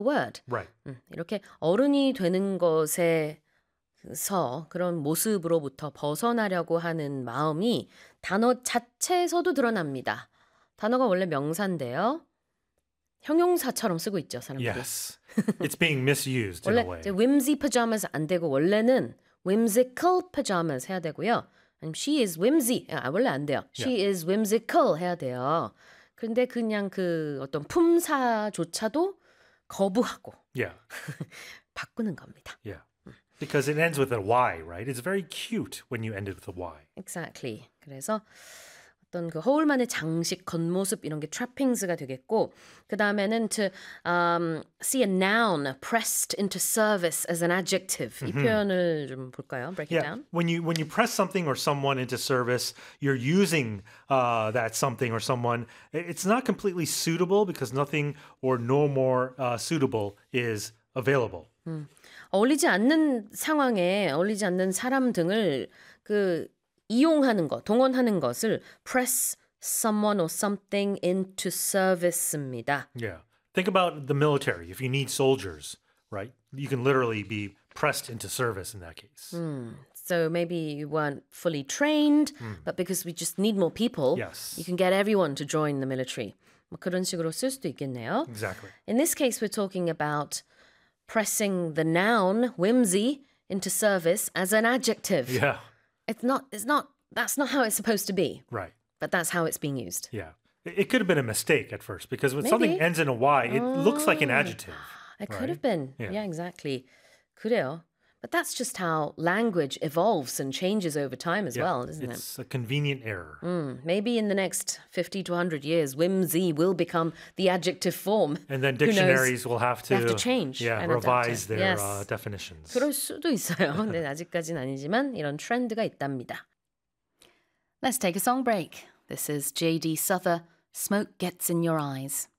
word. Right. 이렇게 어른이 되는 것에서 그런 모습으로부터 벗어나려고 하는 마음이 단어 자체에서도 드러납니다. 단어가 원래 명사인데요. 형용사처럼 쓰고 있죠, 사람들이. Yes. It's being misused in a 원래 way. 이제 whimsy pajamas 안 되고 원래는 whimsical pajamas 해야 되고요. 아니면 she is whimsy. 원래 안 돼요. She is whimsical 해야 돼요. 그런데 그냥 그 어떤 품사조차도 거부하고 Yeah. 바꾸는 겁니다. Yeah. Because it ends with a Y, right? It's very cute when you end it with a Y. Exactly. 그래서 어떤 그 허울만의 장식, 겉모습 이런 게 trappings가 되겠고 그 다음에는 to see a noun pressed into service as an adjective 이 표현을 좀 볼까요? Break it Yeah. down. When you press something or someone into service, you're using that something or someone. It's not completely suitable because nothing or no more suitable is available. 어울리지 않는 상황에 어울리지 않는 사람 등을 그 이용하는 것, 동원하는 것을 press someone or something into service입니다. Yeah. Think about the military. If you need soldiers, right? You can literally be pressed into service in that case. So maybe you weren't fully trained, but because we just need more people, Yes. you can get everyone to join the military. 뭐 그런 식으로 쓸 수도 있겠네요. Exactly. In this case, we're talking about pressing the noun whimsy into service as an adjective. Yeah. That's not how it's supposed to be, Right. but that's how it's being used. Yeah. It could have been a mistake at first because when something Maybe. ends in a Y, it looks like an adjective. It could right? have been. Yeah. Yeah, exactly. 그래요. But that's just how language evolves and changes over time as Yeah. well, isn't it? It's a convenient error. Maybe in the next 50 to 100 years, whimsy will become the adjective form. And then Who knows? dictionaries will have They to, have to change yeah, and adapt revise it. their Yes. definitions. 그럴 수도 있어요. 네, 아직까지는 아니지만 이런 트렌드가 있답니다. Let's take a song break. This is J.D. Souther, Smoke Gets in Your Eyes.